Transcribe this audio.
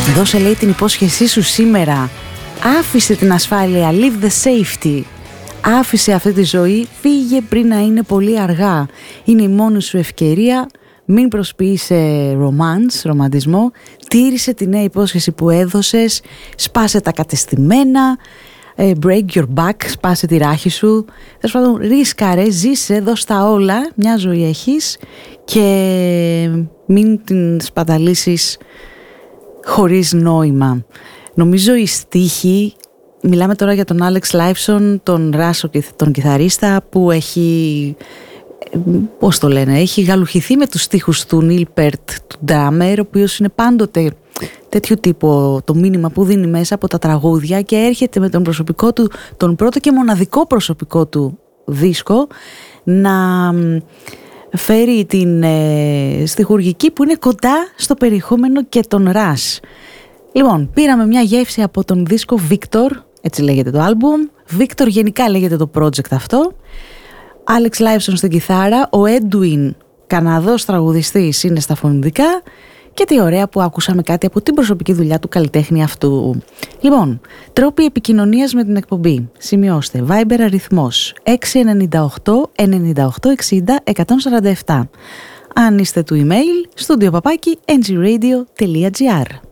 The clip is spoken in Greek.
Δώσε, λέει, την υπόσχεσή σου σήμερα. Άφησε την ασφάλεια, leave the safety. Άφησε αυτή τη ζωή, φύγε πριν να είναι πολύ αργά. Είναι η μόνη σου ευκαιρία. Μην προσποιείσαι ρομαντισμό. Τήρησε τη νέα υπόσχεση που έδωσες. Σπάσε τα κατεστημένα. Break your back, σπάσε τη ράχη σου. Τέλος πάντων, ρίσκαρε, ζήσε, δώσ' τα όλα. Μια ζωή έχεις και μην την σπαταλήσεις χωρίς νόημα. Νομίζω οι στίχοι, μιλάμε τώρα για τον Άλεξ Λάιφσον, τον Ράσο, τον κιθαρίστα, που έχει, πώς το λένε, έχει γαλουχηθεί με τους στίχους του Νίλ Πέρτ, του ντράμερ, ο οποίος είναι πάντοτε τέτοιο τύπο το μήνυμα που δίνει μέσα από τα τραγούδια και έρχεται με τον προσωπικό του, τον πρώτο και μοναδικό προσωπικό του δίσκο, να φέρει την στιχουργική που είναι κοντά στο περιεχόμενο και τον Ρας. Λοιπόν, πήραμε μια γεύση από τον δίσκο Victor, έτσι λέγεται το άλμπουμ. Victor γενικά λέγεται το project αυτό. Alex Lifeson στην κιθάρα, ο Edwin, Καναδός τραγουδιστής, είναι στα φωνητικά. Και τι ωραία που ακούσαμε κάτι από την προσωπική δουλειά του καλλιτέχνη αυτού. Λοιπόν, τρόποι επικοινωνίας με την εκπομπή. Σημειώστε, Viber αριθμός 698 98 60 147. Αν είστε του email, studio@ngradio.gr.